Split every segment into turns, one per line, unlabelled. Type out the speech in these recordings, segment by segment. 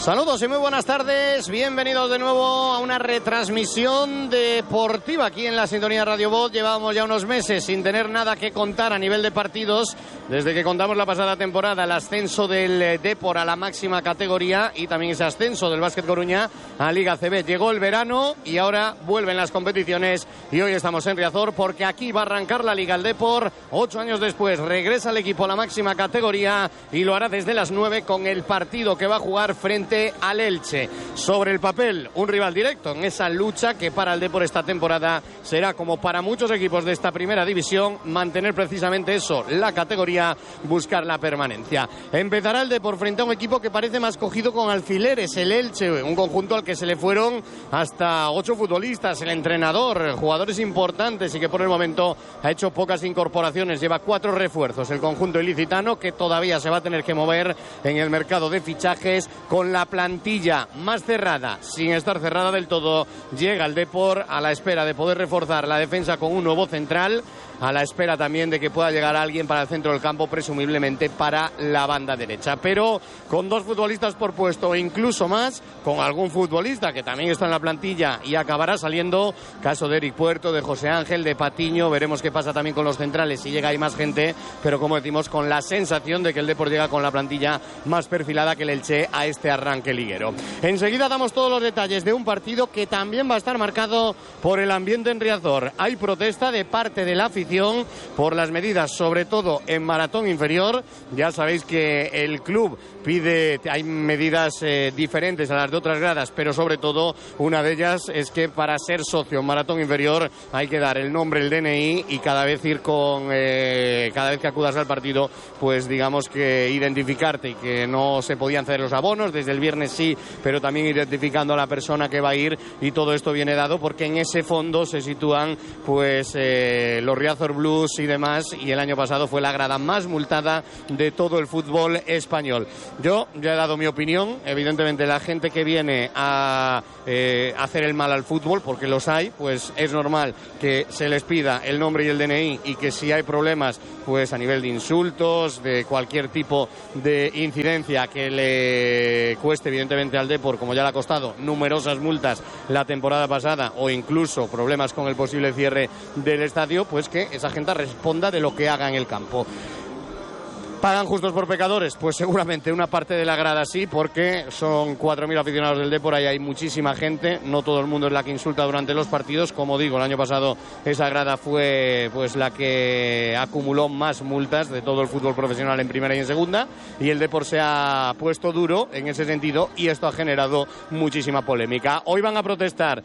Saludos y muy buenas tardes, bienvenidos de nuevo a una retransmisión deportiva aquí en la sintonía Radio Voz. Llevábamos ya unos meses sin tener nada que contar a nivel de partidos, desde que contamos la pasada temporada el ascenso del Depor a la máxima categoría y también ese ascenso del Básquet Coruña a Liga CB. Llegó el verano y ahora vuelven las competiciones y hoy estamos en Riazor porque aquí va a arrancar la Liga. El Depor, 8 años después, regresa el equipo a la máxima categoría y lo hará desde las 9 con el partido que va a jugar frente al Elche. Sobre el papel, un rival directo en esa lucha que para el Depor esta temporada será, como para muchos equipos de esta primera división, mantener precisamente eso, la categoría, buscar la permanencia. Empezará el Depor frente a un equipo que parece más cogido con alfileres, el Elche, un conjunto al que se le fueron hasta 8 futbolistas, el entrenador, jugadores importantes y que por el momento ha hecho pocas incorporaciones, lleva 4 refuerzos, el conjunto ilicitano, que todavía se va a tener que mover en el mercado de fichajes con la plantilla más cerrada, sin estar cerrada del todo. Llega el Depor a la espera de poder reforzar la defensa con un nuevo central, a la espera también de que pueda llegar alguien para el centro del campo, presumiblemente para la banda derecha, pero con 2 futbolistas por puesto, incluso más, con algún futbolista que también está en la plantilla y acabará saliendo, caso de Eric Puerto, de José Ángel, de Patiño. Veremos qué pasa también con los centrales, si llega ahí más gente, pero como decimos, con la sensación de que el Depor llega con la plantilla más perfilada que el Elche a este arranque liguero. Enseguida damos todos los detalles de un partido que también va a estar marcado por el ambiente en Riazor. Hay protesta de parte de la afición por las medidas, sobre todo en maratón inferior. Ya sabéis que el club pide, hay medidas diferentes a las de otras gradas, pero sobre todo una de ellas es que para ser socio en maratón inferior hay que dar el nombre, el DNI, y cada vez ir con cada vez que acudas al partido, pues digamos que identificarte, y que no se podían ceder los abonos desde el viernes, sí, pero también identificando a la persona que va a ir, y todo esto viene dado porque en ese fondo se sitúan pues los Riazor Blues y demás, y el año pasado fue la grada más multada de todo el fútbol español. Yo ya he dado mi opinión. Evidentemente la gente que viene a hacer el mal al fútbol, porque los hay, pues es normal que se les pida el nombre y el DNI, y que si hay problemas pues a nivel de insultos, de cualquier tipo de incidencia que le cueste evidentemente al Depor, como ya le ha costado numerosas multas la temporada pasada, o incluso problemas con el posible cierre del estadio, pues que esa gente responda de lo que haga en el campo. ¿Pagan justos por pecadores? Pues seguramente una parte de la grada sí, porque son 4.000 aficionados del Depor, ahí hay muchísima gente, no todo el mundo es la que insulta durante los partidos. Como digo, el año pasado esa grada fue pues la que acumuló más multas de todo el fútbol profesional en primera y en segunda, y el Depor se ha puesto duro en ese sentido, y esto ha generado muchísima polémica. Hoy van a protestar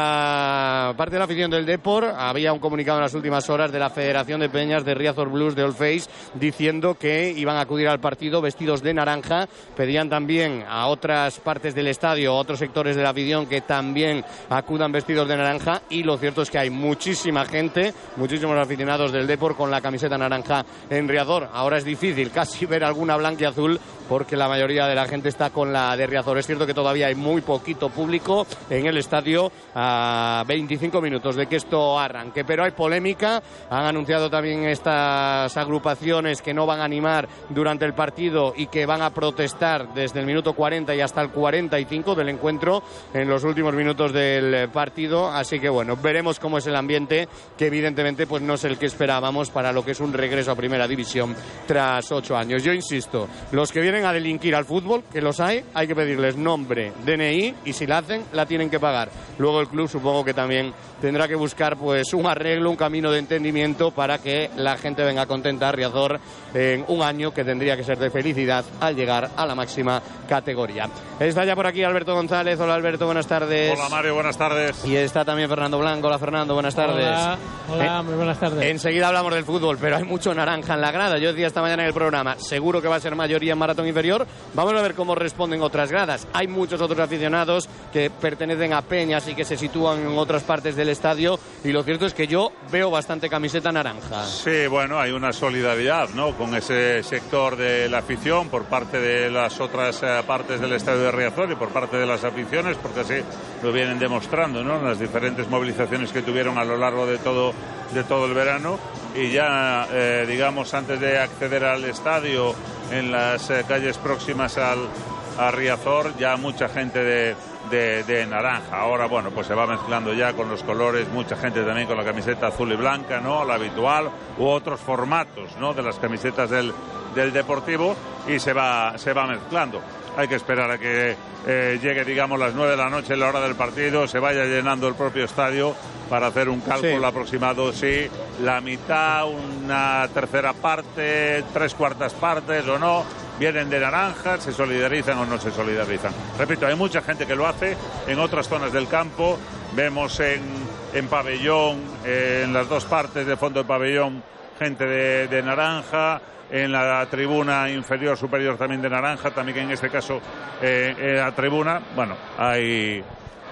la parte de la afición del Depor. Había un comunicado en las últimas horas de la Federación de Peñas de Riazor Blues de Old Face diciendo que iban a acudir al partido vestidos de naranja. Pedían también a otras partes del estadio, a otros sectores de la afición, que también acudan vestidos de naranja, y lo cierto es que hay muchísima gente, muchísimos aficionados del Depor con la camiseta naranja en Riazor. Ahora es difícil casi ver alguna blanquiazul, porque la mayoría de la gente está con la de Riazor. Es cierto que todavía hay muy poquito público en el estadio, a 25 minutos de que esto arranque, pero hay polémica. Han anunciado también estas agrupaciones que no van a animar durante el partido y que van a protestar desde el minuto 40 y hasta el 45 del encuentro, en los últimos minutos del partido. Así que bueno, veremos cómo es el ambiente, que evidentemente pues no es el que esperábamos para lo que es un regreso a primera división tras 8 años. Yo insisto, los que vienen a delinquir al fútbol, que los hay que pedirles nombre, DNI, y si la hacen, la tienen que pagar. Luego el club supongo que también tendrá que buscar pues un arreglo, un camino de entendimiento para que la gente venga contenta a Riazor en un año que tendría que ser de felicidad al llegar a la máxima categoría. Está ya por aquí Alberto González. Hola Alberto, buenas tardes.
Hola Mario, buenas tardes.
Y está también Fernando Blanco. Hola Fernando, buenas tardes.
Hola, muy buenas tardes.
Enseguida hablamos del fútbol, pero hay mucho naranja en la grada. Yo decía esta mañana en el programa, seguro que va a ser mayoría en maratón inferior. Vamos a ver cómo responden otras gradas. Hay muchos otros aficionados que pertenecen a peñas y que se sitúan en otras partes del estadio, y lo cierto es que yo veo bastante camiseta naranja.
Sí, bueno, hay una solidaridad, ¿no?, con ese sector de la afición por parte de las otras partes del estadio de Riazor y por parte de las aficiones, porque así lo vienen demostrando, ¿no?, en las diferentes movilizaciones que tuvieron a lo largo de todo el verano. Y ya, digamos, antes de acceder al estadio en las calles próximas a Riazor, ya mucha gente de naranja. Ahora, bueno, pues se va mezclando ya con los colores, mucha gente también con la camiseta azul y blanca, ¿no? La habitual, u otros formatos, ¿no? De las camisetas del Deportivo, y se va mezclando. Hay que esperar a que llegue, digamos, las 9 de la noche, la hora del partido, se vaya llenando el propio estadio para hacer un cálculo aproximado, si la mitad, una tercera parte, 3/4 partes o no, vienen de naranja, se solidarizan o no se solidarizan. Repito, hay mucha gente que lo hace en otras zonas del campo. Vemos en pabellón, en las dos partes de fondo de pabellón, gente de naranja. En la tribuna inferior, superior también de naranja, también en este caso la tribuna, bueno, hay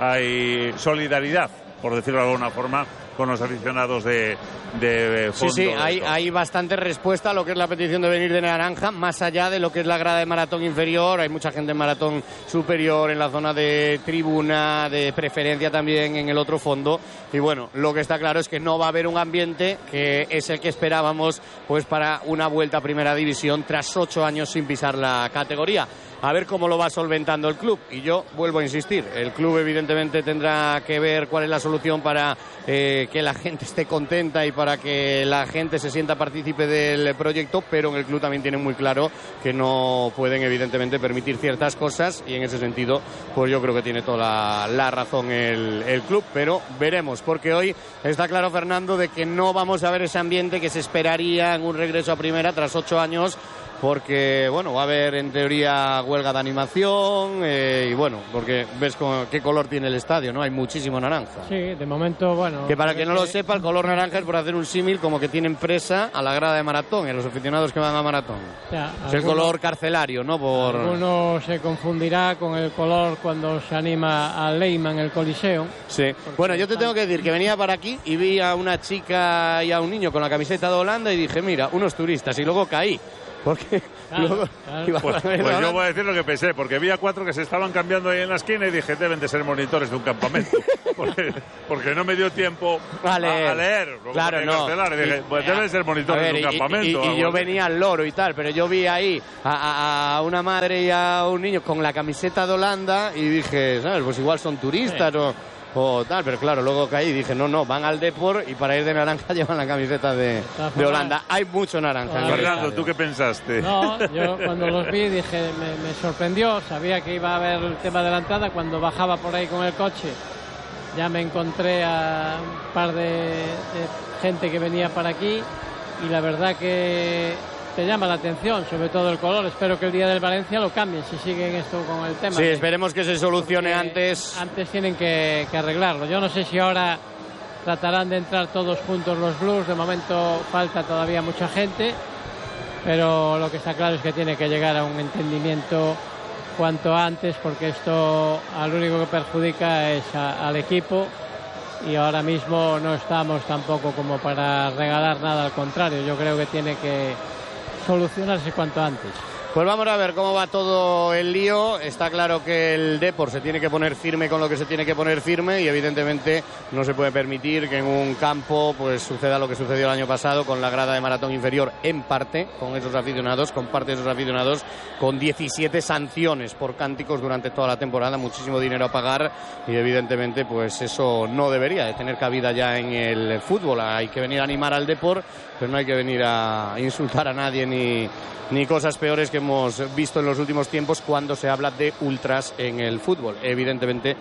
solidaridad, por decirlo de alguna forma, con los aficionados de fondo.
Sí, hay bastante respuesta a lo que es la petición de venir de naranja, más allá de lo que es la grada de maratón inferior. Hay mucha gente en maratón superior, en la zona de tribuna, de preferencia también en el otro fondo. Y bueno, lo que está claro es que no va a haber un ambiente que es el que esperábamos, pues, para una vuelta a Primera División tras 8 años sin pisar la categoría. A ver cómo lo va solventando el club. Y yo vuelvo a insistir, el club evidentemente tendrá que ver cuál es la solución para que la gente esté contenta y para que la gente se sienta partícipe del proyecto, pero en el club también tienen muy claro que no pueden evidentemente permitir ciertas cosas, y en ese sentido pues yo creo que tiene toda la razón el club, pero veremos, porque hoy está claro, Fernando, de que no vamos a ver ese ambiente que se esperaría en un regreso a Primera tras 8 años, porque bueno, va a haber en teoría huelga de animación y bueno, porque ves qué color tiene el estadio, ¿no? Hay muchísimo naranja.
Sí, de momento, bueno.
Que para que no lo sepa, el color naranja es por hacer un símil como que tienen presa a la grada de maratón, a los aficionados que van a maratón. Ya, es el color carcelario, ¿no?
Alguno se confundirá con el color cuando se anima a Leyman el Coliseo.
Sí. Bueno, yo te tengo que decir que venía para aquí y vi a una chica y a un niño con la camiseta de Holanda y dije, mira, unos turistas, y luego caí. Porque
claro.
Pues yo voy a decir lo que pensé, porque vi a 4 que se estaban cambiando ahí en la esquina y dije, deben de ser monitores de un campamento, porque no me dio tiempo a leer.
Claro, no.
Y dije, pues deben ser monitores de un campamento.
Y yo venía al loro y tal, pero yo vi ahí a una madre y a un niño con la camiseta de Holanda y dije, ¿sabes? Pues igual son turistas o tal, pero claro, luego caí y dije, no, van al Depor y para ir de naranja llevan la camiseta de Holanda. Hay mucho naranja.
Fernando, ¿tú qué pensaste?
No, yo cuando los vi dije, me sorprendió, sabía que iba a haber el tema de la entrada. Cuando bajaba por ahí con el coche ya me encontré a un par de gente que venía para aquí y la verdad que te llama la atención, sobre todo el color. Espero que el día del Valencia lo cambien si siguen esto con el tema.
Sí, esperemos que se solucione antes.
Antes tienen que arreglarlo. Yo no sé si ahora tratarán de entrar todos juntos los Blues. De momento falta todavía mucha gente, pero lo que está claro es que tiene que llegar a un entendimiento cuanto antes, porque esto al único que perjudica es al equipo. Y ahora mismo no estamos tampoco como para regalar nada, al contrario, yo creo que tiene que solucionarse cuanto antes.
Pues vamos a ver cómo va todo el lío. Está claro que el Depor se tiene que poner firme con lo que se tiene que poner firme y evidentemente no se puede permitir que en un campo pues suceda lo que sucedió el año pasado con la grada de maratón inferior, en parte con esos aficionados, con parte de esos aficionados, con 17 sanciones por cánticos durante toda la temporada, muchísimo dinero a pagar, y evidentemente pues eso no debería de tener cabida ya en el fútbol. Hay que venir a animar al Depor, pero no hay que venir a insultar a nadie ni cosas peores que hemos visto en los últimos tiempos cuando se habla de ultras en el fútbol. Evidentemente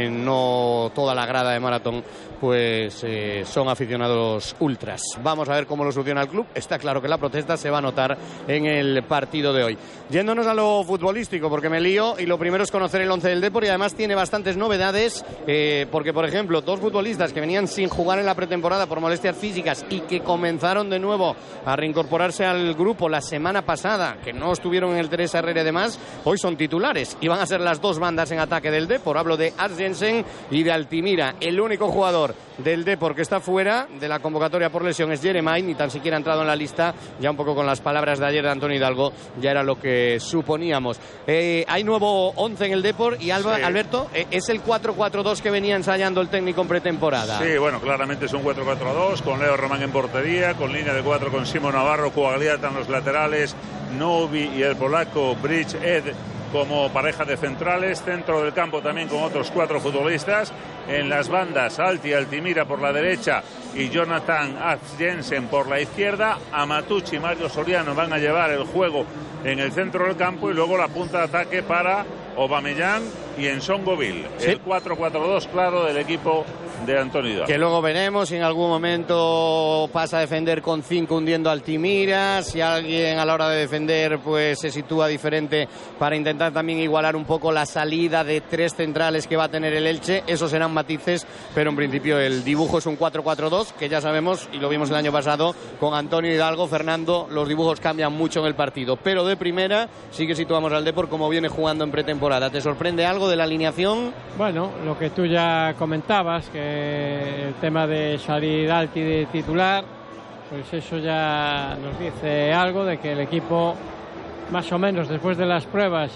no toda la grada de maratón pues son aficionados ultras. Vamos a ver cómo lo soluciona el club. Está claro que la protesta se va a notar en el partido de hoy. Yéndonos a lo futbolístico, porque me lío, y lo primero es conocer el once del Depor, y además tiene bastantes novedades, porque por ejemplo 2 futbolistas que venían sin jugar en la pretemporada por molestias físicas y que comenzaron de nuevo a reincorporarse al grupo la semana pasada, que no estuvieron en el Teresa Herrera y demás, hoy son titulares y van a ser las 2 bandas en ataque del Depor. Hablo de Arjensen y de Altimira. El único jugador del Depor que está fuera de la convocatoria por lesión es Jeremai, ni tan siquiera ha entrado en la lista. Ya un poco con las palabras de ayer de Antonio Hidalgo ya era lo que suponíamos. Hay nuevo 11 en el Depor y Alberto, es el 4-4-2 que venía ensayando el técnico en pretemporada.
Sí, bueno, claramente es un 4-4-2 con Leo Román en portería, con línea de 4 con Simo Navarro, Coagliata en los laterales, Novi y el polaco Bridge Ed como pareja de centrales. Centro del campo también con otros 4 futbolistas. En las bandas, Alti Altimira por la derecha y Jonathan Jensen por la izquierda. Amatucci y Mario Soriano van a llevar el juego en el centro del campo, y luego la punta de ataque para Aubameyang y Nsongoville. Sí. El 4-4-2 claro del equipo de Antonio Hidalgo.
Que luego veremos si en algún momento pasa a defender con 5 hundiendo Altimira, si alguien a la hora de defender pues se sitúa diferente para intentar también igualar un poco la salida de 3 centrales que va a tener el Elche. Esos serán matices, pero en principio el dibujo es un 4-4-2, que ya sabemos y lo vimos el año pasado con Antonio Hidalgo. Fernando, los dibujos cambian mucho en el partido, pero de primera sí que situamos al Depor como viene jugando en pretemporada. ¿Te sorprende algo de la alineación?
Bueno, lo que tú ya comentabas, que el tema de salir Alti de titular, pues eso ya nos dice algo de que el equipo, más o menos después de las pruebas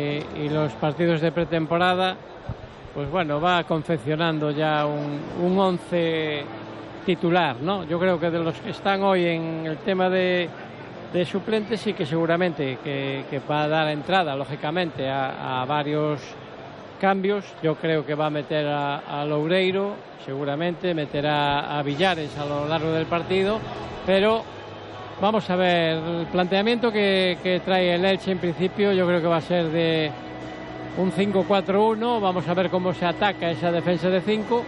y los partidos de pretemporada, pues bueno, va confeccionando ya un 11 titular, ¿no? Yo creo que de los que están hoy en el tema de suplentes, sí que seguramente que va a dar entrada, lógicamente, a varios cambios. Yo creo que va a meter a Loureiro, seguramente meterá a Villares a lo largo del partido, pero vamos a ver, el planteamiento que trae el Elche en principio yo creo que va a ser de un 5-4-1. Vamos a ver cómo se ataca esa defensa de 5,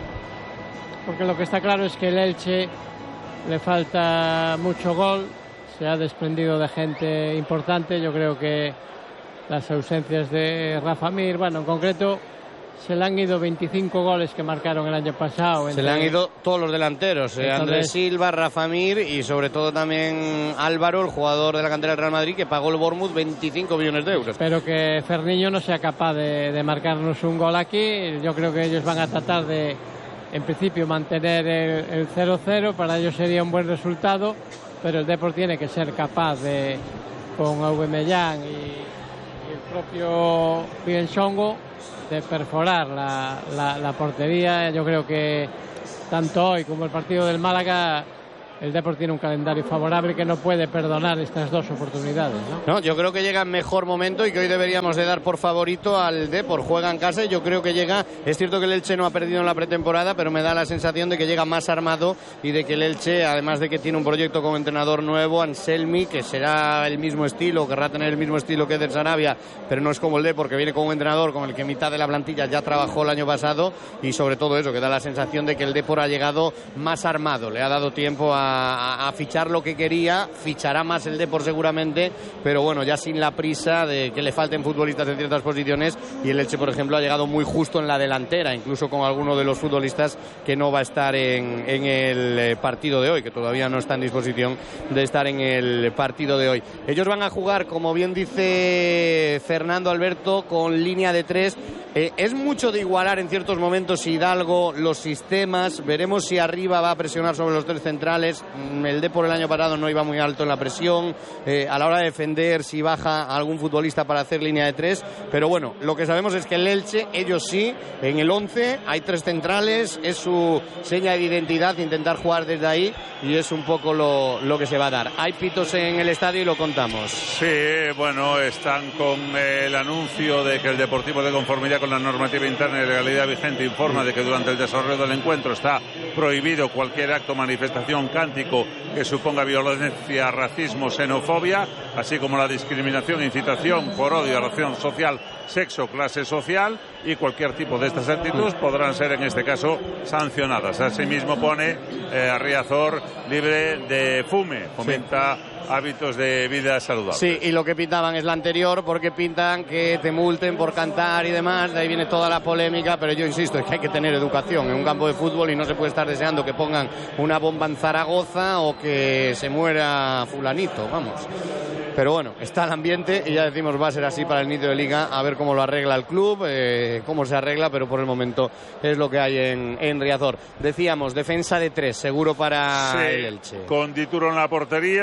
porque lo que está claro es que el Elche le falta mucho gol, se ha desprendido de gente importante. Yo creo que las ausencias de Rafa Mir, bueno, en concreto se le han ido 25 goles que marcaron el año pasado.
Se le han ido todos los delanteros, Andrés Silva, Rafa Mir y sobre todo también Álvaro, el jugador de la cantera del Real Madrid, que pagó el Bournemouth 25 millones de euros.
Espero que Ferniño no sea capaz de marcarnos un gol aquí. Yo creo que ellos van a tratar de, en principio, mantener el 0-0. Para ellos sería un buen resultado, pero el Depor tiene que ser capaz de, con Aubameyang y el propio Biensongo, de perforar la portería. Yo creo que tanto hoy como el partido del Málaga, el Depor tiene un calendario favorable que no puede perdonar estas 2 oportunidades, ¿no?
Yo creo que llega en mejor momento y que hoy deberíamos de dar por favorito al Depor. Juega en casa y yo creo que llega, es cierto que el Elche no ha perdido en la pretemporada, pero me da la sensación de que llega más armado y de que el Elche, además de que tiene un proyecto con entrenador nuevo, Anselmi, que será el mismo estilo, querrá tener el mismo estilo que Eder Sarabia, pero no es como el Depor, que viene con un entrenador con el que mitad de la plantilla ya trabajó el año pasado, y sobre todo eso, que da la sensación de que el Depor ha llegado más armado, le ha dado tiempo a fichar lo que quería. Fichará más el Depor seguramente, pero bueno, ya sin la prisa de que le falten futbolistas en ciertas posiciones, y el Elche, por ejemplo, ha llegado muy justo en la delantera, incluso con alguno de los futbolistas que no va a estar en el partido de hoy, que todavía no está en disposición de estar en el partido de hoy. Ellos van a jugar, como bien dice Fernando Alberto, con línea de 3. Es mucho de igualar en ciertos momentos Hidalgo los sistemas. Veremos si arriba va a presionar sobre los 3 centrales. El Depor el año pasado no iba muy alto en la presión. A la hora de defender, si baja algún futbolista para hacer línea de 3. Pero bueno, lo que sabemos es que el Elche, ellos sí, en el 11 hay 3 centrales. Es su seña de identidad intentar jugar desde ahí, y es un poco lo que se va a dar. Hay pitos en el estadio y lo contamos.
Sí, bueno, están con el anuncio de que el Deportivo, de conformidad con la normativa interna y legalidad vigente, informa de que durante el desarrollo del encuentro está prohibido cualquier acto, manifestación, cántico que suponga violencia, racismo, xenofobia, así como la discriminación, incitación por odio, razón social, sexo, clase social, y cualquier tipo de estas actitudes podrán ser en este caso sancionadas. Asimismo pone a Riazor libre de fume, fomenta hábitos de vida saludable.
Sí, y lo que pintaban es la anterior, porque pintan que te multen por cantar y demás, de ahí viene toda la polémica, pero yo insisto, es que hay que tener educación en un campo de fútbol y no se puede estar deseando que pongan una bomba en Zaragoza o que se muera fulanito, vamos. Pero bueno, está el ambiente y ya decimos va a ser así para el inicio de liga, a ver cómo lo arregla el club, cómo se arregla, pero por el momento es lo que hay en Riazor. Decíamos, defensa de 3, seguro para el Elche.
Con Dituro en la portería, los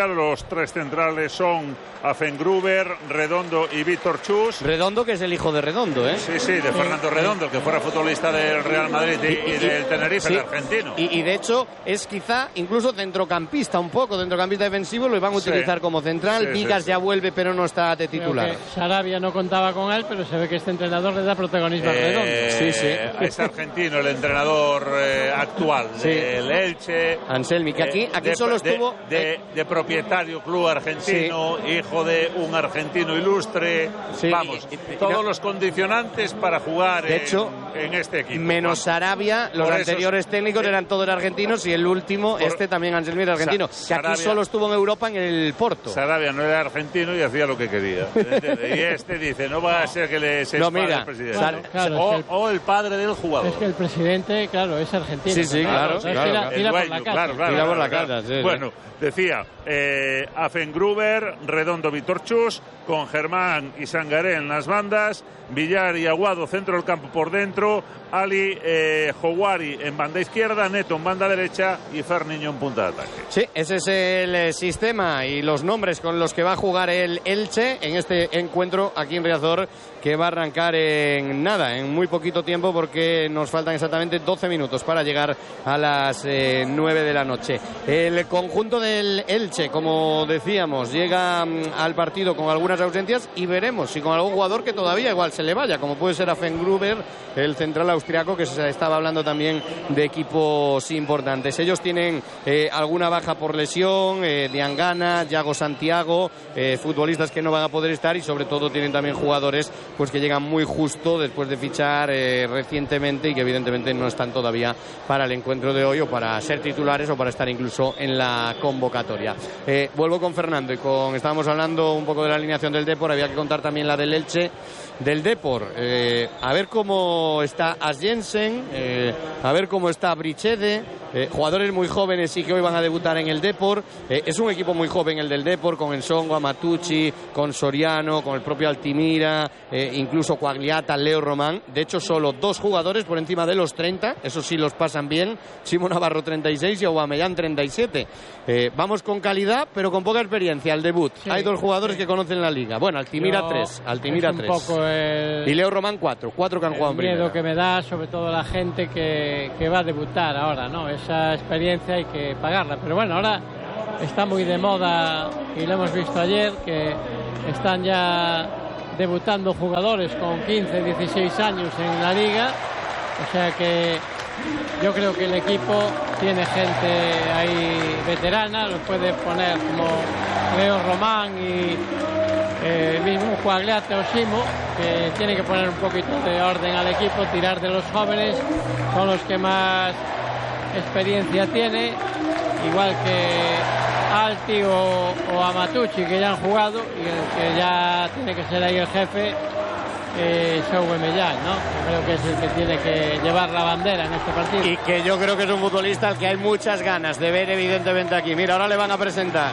tres centrales son Afengruber, Redondo y Víctor Chus.
Redondo, que es el hijo de Redondo, ¿eh?
Sí, de Fernando Redondo, el que fuera futbolista del Real Madrid y del Tenerife, el argentino.
Y de hecho es quizá incluso centrocampista, un poco centrocampista defensivo, lo iban a utilizar como central. Vigas ya vuelve, pero no está de titular.
Sarabia no contaba con él, pero se ve que este entrenador le da protagonismo a Redondo.
Es argentino, el entrenador actual del Elche.
Anselmi, que aquí solo estuvo...
De propietario club argentino, hijo de un argentino ilustre. Vamos, todos los condicionantes para jugar
de hecho,
en este equipo.
Menos Sarabia, los anteriores técnicos eran todos argentinos y el último, también Anselmi era argentino.
Sarabia,
que aquí solo estuvo en Europa en el Porto.
Sarabia no era argentino y hacía lo que quería. Y dice, no va a ser que se espalde el presidente. O el padre del jugador.
Es que el presidente, claro, es argentino.
Sí, claro.
Tira por la casa.
Tira por la casa, sí.
Bueno, decía, Afengruber, Redondo, Víctor Chus, con Germán y Sangaré en las bandas, Villar y Aguado centro del campo por dentro, Ali Houari en banda izquierda, Neto en banda derecha y Ferniño en punta de ataque.
Sí, ese es el sistema y los nombres con los que va a jugar el Elche en este encuentro aquí en Riazor, que va a arrancar en muy poquito tiempo, porque nos faltan exactamente 12 minutos para llegar a las 9 de la noche. El conjunto del Elche, como decíamos, llega al partido con algunas ausencias y veremos si con algún jugador que todavía igual se le vaya, como puede ser Afengruber, el central austriaco, que se estaba hablando también de equipos importantes. Ellos tienen alguna baja por lesión, Diangana, Yago Santiago, futbolistas que no van a poder estar, y sobre todo tienen también jugadores pues que llegan muy justo después de fichar recientemente y que evidentemente no están todavía para el encuentro de hoy, o para ser titulares, o para estar incluso en la convocatoria. Vuelvo con Fernando estábamos hablando un poco de la alineación del Depor, había que contar también la del Elche. Del Depor, a ver cómo está Asjensen, a ver cómo está Brichede, jugadores muy jóvenes y que hoy van a debutar en el Depor. Es un equipo muy joven el del Depor, con Ensongo, Amatucci, con Soriano, con el propio Altimira, incluso Quagliata, Leo Román. De hecho, solo 2 jugadores por encima de los 30, eso sí los pasan bien, Simón Navarro 36 y Aubameyang 37. Vamos con calidad, pero con poca experiencia al debut. Sí, hay 2 jugadores que conocen la liga. Bueno, Altimira 3. Y Leo Román 4 que han jugado en primera.
El miedo que me da, sobre todo la gente que va a debutar ahora, ¿no? Esa experiencia hay que pagarla. Pero bueno, ahora está muy de moda, y lo hemos visto ayer, que están ya debutando jugadores con 15, 16 años en la liga. O sea que yo creo que el equipo tiene gente ahí veterana, lo puede poner como Leo Román y el mismo Quagliata o Simo, que tiene que poner un poquito de orden al equipo, tirar de los jóvenes, son los que más experiencia tiene, igual que Alti o Amatucci, que ya han jugado, y el que ya tiene que ser ahí el jefe, Aubameyang, ¿no? Creo que es el que tiene que llevar la bandera en este partido.
Y que yo creo que es un futbolista al que hay muchas ganas de ver, evidentemente, aquí. Mira, ahora le van a presentar.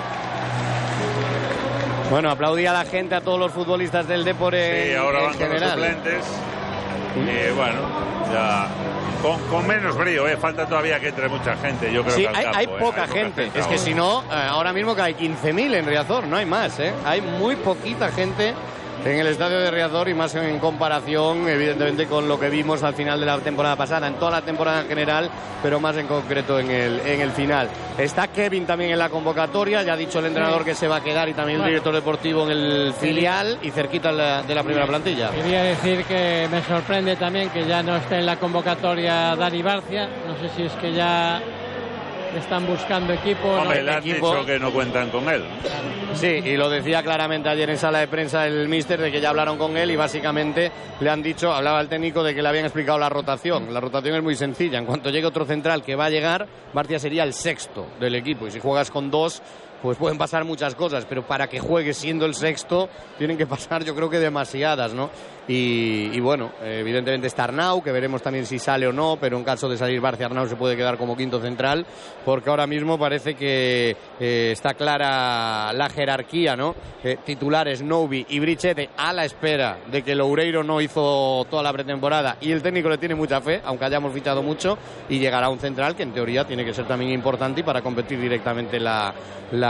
Bueno, aplaudía a la gente, a todos los futbolistas del Depor en
ahora van
general.
Con los suplentes. Bueno, ya con menos brío, falta todavía que entre mucha gente, yo creo que al campo,
hay poca gente. Es que si no, ahora mismo que hay 15.000 en Riazor, no hay más, hay muy poquita gente en el estadio de Riazor, y más en comparación, evidentemente, con lo que vimos al final de la temporada pasada, en toda la temporada en general, pero más en concreto en el final. Está Kevin también en la convocatoria, ya ha dicho el entrenador que se va a quedar, y también el director deportivo en el filial, y cerquita de la primera plantilla.
Quería decir que me sorprende también que ya no esté en la convocatoria Dani Barcia, no sé si es que ya están buscando equipo.
Hombre, le han dicho que no cuentan con él.
Sí, y lo decía claramente ayer en sala de prensa el míster, de que ya hablaron con él y básicamente le han dicho, hablaba el técnico, de que le habían explicado la rotación. La rotación es muy sencilla. En cuanto llegue otro central que va a llegar, Barcia sería el sexto del equipo, y si juegas con 2, pues pueden pasar muchas cosas, pero para que juegue siendo el sexto tienen que pasar, yo creo que demasiadas, ¿no? Y bueno, evidentemente está Arnau, que veremos también si sale o no, pero en caso de salir Barcia, Arnau se puede quedar como quinto central, porque ahora mismo parece que está clara la jerarquía, ¿no? Titulares Novi y Brichete, a la espera de que Loureiro no hizo toda la pretemporada, y el técnico le tiene mucha fe, aunque hayamos fichado mucho, y llegará un central que en teoría tiene que ser también importante, y para competir directamente la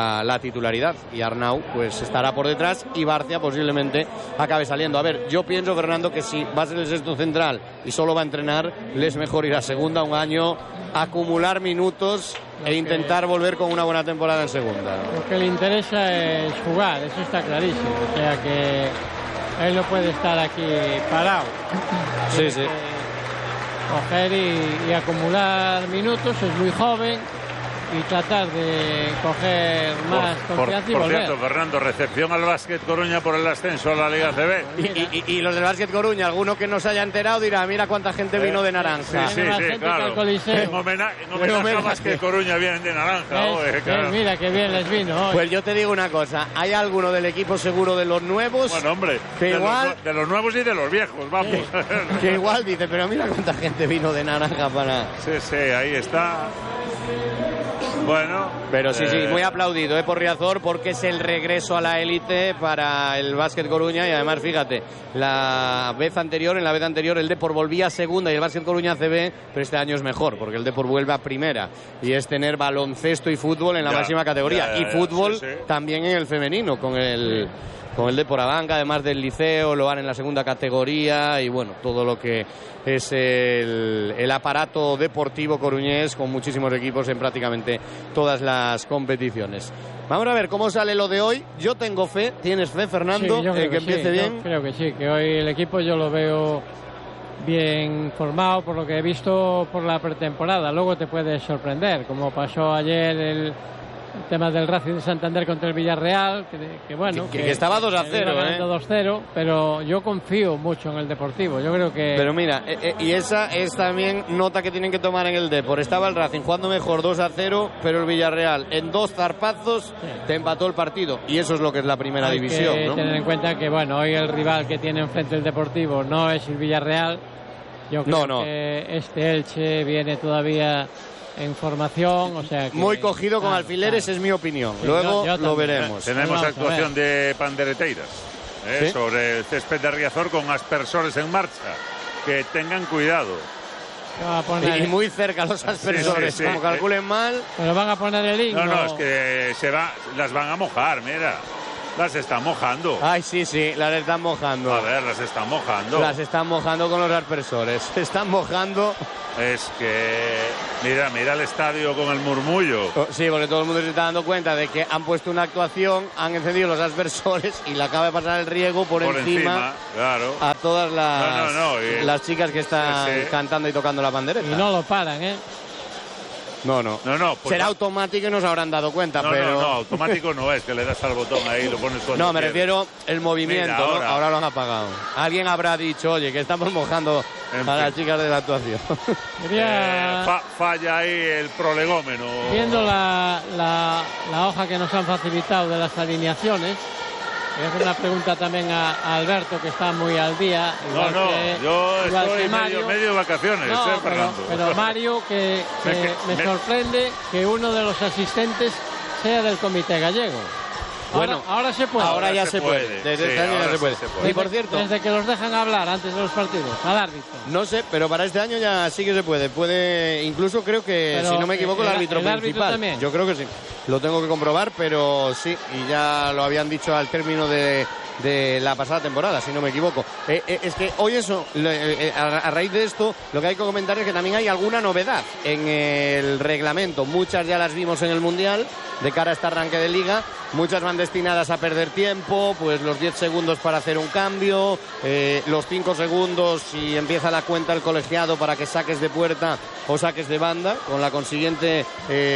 la titularidad, y Arnau pues estará por detrás y Barcia posiblemente acabe saliendo. A ver, yo pienso, Fernando, que si va a ser el sexto central y solo va a entrenar, le es mejor ir a segunda un año, acumular minutos e intentar volver con una buena temporada en segunda.
Lo que le interesa es jugar, eso está clarísimo, o sea que él no puede estar aquí parado.
Sí, sí.
Coger y acumular minutos, es muy joven, y tratar de coger más confianza y
por
volver.
cierto, Fernando, recepción al Básquet Coruña por el ascenso a la Liga CB.
Y los del Básquet Coruña, alguno que no se haya enterado dirá, mira cuánta gente vino de naranja.
Sí, claro. En homenaje al Básquet Coruña vienen de naranja. Claro.
Mira qué bien les vino hoy.
Pues yo te digo una cosa, hay alguno del equipo seguro de los nuevos.
Bueno, hombre,
que igual,
de los nuevos y de los viejos, vamos.
Que igual dice, pero mira cuánta gente vino de naranja para...
Sí, ahí está. Bueno,
pero sí, muy aplaudido por Riazor, porque es el regreso a la élite para el Básquet Coruña. Y además, fíjate, en la vez anterior el Depor volvía a segunda y el Básquet Coruña a CB, pero este año es mejor porque el Depor vuelve a primera y es tener baloncesto y fútbol en la máxima categoría, y fútbol también en el femenino con el Depor Abanca, además del Liceo, lo harán en la segunda categoría, y bueno, todo lo que es el aparato deportivo coruñés, con muchísimos equipos en prácticamente todas las competiciones. Vamos a ver cómo sale lo de hoy. Yo tengo fe. ¿Tienes fe, Fernando, que empiece bien?
Yo creo que sí, que hoy el equipo yo lo veo bien formado por lo que he visto por la pretemporada. Luego te puede sorprender, como pasó ayer el tema del Racing de Santander contra el Villarreal, que estaba 2-0, 2-0, pero yo confío mucho en el Deportivo. Yo creo que...
Pero mira, y esa es también nota que tienen que tomar en el Depor. Estaba el Racing jugando mejor 2-0, pero el Villarreal en 2 zarpazos te empató el partido, y eso es lo que es la primera división,
que tener en cuenta que hoy el rival que tiene enfrente el Deportivo no es el Villarreal. Yo creo que este Elche viene todavía en formación, o sea que...
Muy cogido con alfileres, es mi opinión. Luego lo veremos.
Tenemos actuación de pandereteiras sobre el césped de Riazor, con aspersores en marcha. Que tengan cuidado.
Y muy cerca los aspersores, como calculen mal.
Pero van a poner el himno.
No, es que las van a mojar, mira. Las están mojando.
Ay, sí, las están mojando.
A ver, las están mojando.
Las están mojando con los aspersores. Se están mojando.
Es que... Mira el estadio con el murmullo.
Sí, porque todo el mundo se está dando cuenta de que han puesto una actuación, han encendido los aspersores y le acaba de pasar el riego por encima
claro.
A todas las chicas que están cantando y tocando la pandereta.
Y no lo paran,
No.
Pues
será automático y no se habrán dado cuenta, pero...
No, automático no es, que le das al botón ahí y lo pones cuando
me refiero el movimiento. Mira, ahora lo han apagado. Alguien habrá dicho, oye, que estamos mojando a las chicas de la actuación.
Falla ahí el prolegómeno.
Viendo la hoja que nos han facilitado de las alineaciones, voy a hacer una pregunta también a Alberto, que está muy al día.
Yo estoy medio de vacaciones, Fernando.
Pero Mario, que me sorprende que uno de los asistentes sea del Comité Gallego. Ahora se puede.
Ahora ya se puede. Desde este año ya se puede. Y por cierto,
desde que los dejan hablar antes de los partidos, al árbitro.
No sé, pero para este año ya sí que se puede. Puede, incluso creo que, si no me equivoco, el árbitro principal.
También.
Yo creo que sí. Lo tengo que comprobar, pero sí, y ya lo habían dicho al término de la pasada temporada, si no me equivoco. Es que hoy a raíz de esto, lo que hay que comentar es que también hay alguna novedad en el reglamento. Muchas ya las vimos en el Mundial, de cara a este arranque de Liga. Muchas van destinadas a perder tiempo, pues los 10 segundos para hacer un cambio, los 5 segundos si empieza la cuenta el colegiado para que saques de puerta o saques de banda, con la consiguiente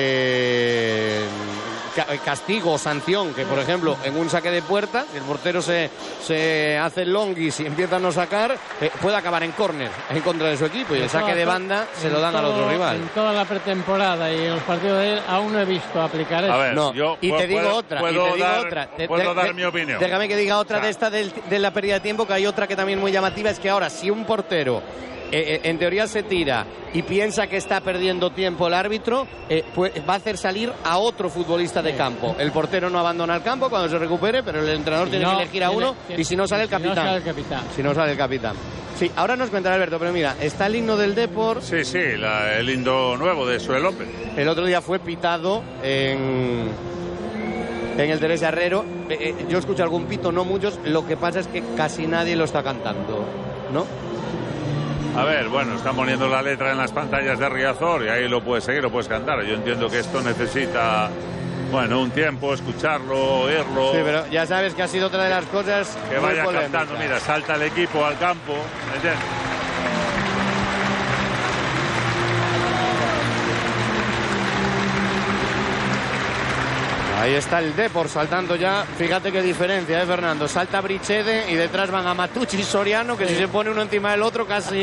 castigo o sanción, que por ejemplo en un saque de puerta el portero se hace el longuis y empieza a no sacar, puede acabar en córner en contra de su equipo, y el saque de banda se lo dan al otro rival.
En toda la pretemporada y en los partidos de él aún no he visto aplicar eso.
A ver,
te digo otra.
Puedo dar mi opinión.
Déjame que diga otra de esta de la pérdida de tiempo, que hay otra que también muy llamativa, es que ahora si un portero en teoría se tira y piensa que está perdiendo tiempo el árbitro, pues va a hacer salir a otro futbolista de campo. El portero no abandona el campo cuando se recupere, pero el entrenador tiene que elegir a uno, y si no sale el capitán. Si no sale el capitán. Sí, ahora nos cuentará Alberto, pero mira, está el himno del Depor.
Sí, el himno nuevo de Sue López.
El otro día fue pitado en en el Teresa Herrero. Yo escucho algún pito, no muchos. Lo que pasa es que casi nadie lo está cantando, ¿no?
A ver, bueno, están poniendo la letra en las pantallas de Riazor y ahí lo puedes seguir, lo puedes cantar. Yo entiendo que esto necesita, bueno, un tiempo, escucharlo, oírlo.
Sí, pero ya sabes que ha sido otra de las cosas
que
muy
vaya
polémicas.
cantando. Mira, salta el equipo al campo, ¿me entiendes?
Ahí está el Depor saltando ya. Fíjate qué diferencia, Fernando. Salta Brichede y detrás van a Matucci y Soriano, que si se pone uno encima del otro casi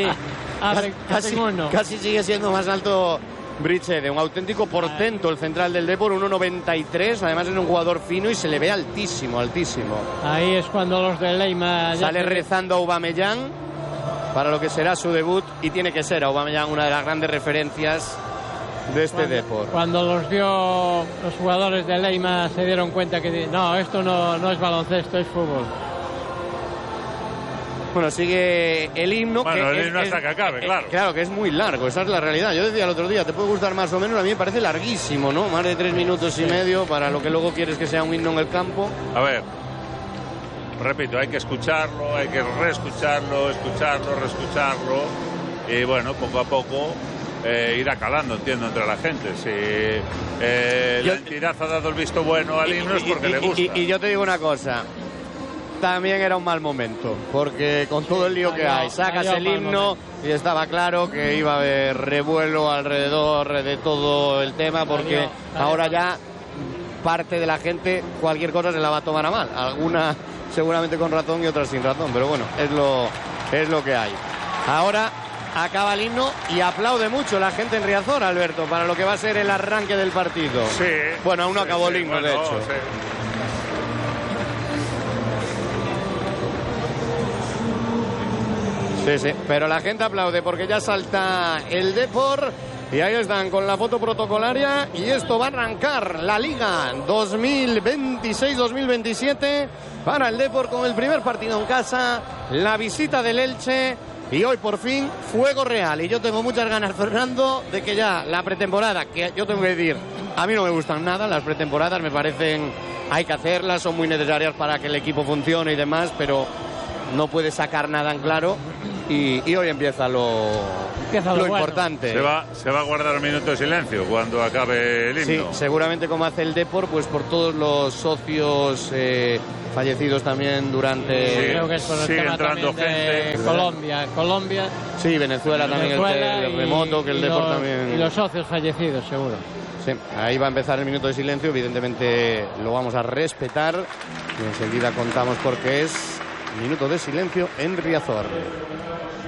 sigue siendo más alto Brichede. Un auténtico portento el central del Depor, 1,93. Además es un jugador fino y se le ve altísimo, altísimo.
Ahí es cuando los de Leima
sale rezando a Aubameyang para lo que será su debut, y tiene que ser Aubameyang una de las grandes referencias de este Depor.
Cuando los vio los jugadores de Leima se dieron cuenta que no, esto no es baloncesto, es fútbol.
Bueno, sigue el himno.
Bueno, el himno hasta que acabe, claro.
Claro, que es muy largo, esa es la realidad. Yo decía el otro día, te puede gustar más o menos, a mí me parece larguísimo, ¿no? Más de 3 minutos y medio para lo que luego quieres que sea un himno en el campo.
A ver, repito, hay que escucharlo, hay que reescucharlo, escucharlo, reescucharlo, y bueno, poco a poco irá calando, entiendo, entre la gente. Si la entidad ha dado el visto bueno al himno es porque le gusta.
Y yo te digo una cosa, también era un mal momento, porque con todo el lío que hay, sacas el himno y estaba claro que iba a haber revuelo alrededor de todo el tema, porque ahora ya parte de la gente cualquier cosa se la va a tomar a mal, alguna seguramente con razón y otras sin razón, pero bueno, es lo que hay. Ahora acaba el himno y aplaude mucho la gente en Riazor, Alberto, para lo que va a ser el arranque del partido.
Sí.
Bueno, aún no acabó el himno, bueno, de hecho. Sí, pero la gente aplaude porque ya salta el Depor y ahí están con la foto protocolaria, y esto va a arrancar la Liga 2026-2027 para el Depor con el primer partido en casa, la visita del Elche. Y hoy por fin fuego real, y yo tengo muchas ganas, Fernando, de que ya la pretemporada, que yo tengo que decir, a mí no me gustan nada las pretemporadas, me parecen, hay que hacerlas, son muy necesarias para que el equipo funcione y demás, pero no puede sacar nada en claro, y hoy empieza lo importante.
Se va a guardar un minuto de silencio cuando acabe el himno.
Sí, seguramente como hace el Depor, pues por todos los socios fallecidos también durante...
Sí, creo que es por el tema entrando gente. Colombia.
Sí, Venezuela también, el terremoto, que el Depor también...
Y los socios fallecidos, seguro.
Sí, ahí va a empezar el minuto de silencio, evidentemente lo vamos a respetar y enseguida contamos por qué es minuto de silencio en Riazor.